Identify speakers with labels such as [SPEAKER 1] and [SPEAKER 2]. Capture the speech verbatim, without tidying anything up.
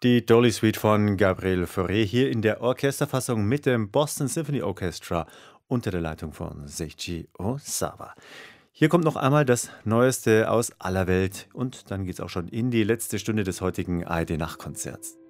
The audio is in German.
[SPEAKER 1] Die Dolly Suite von Gabriel Fauré hier in der Orchesterfassung mit dem Boston Symphony Orchestra unter der Leitung von Seiichi Osawa. Hier kommt noch einmal das Neueste aus aller Welt und dann geht's auch schon in die letzte Stunde des heutigen A R D-Nachtkonzerts.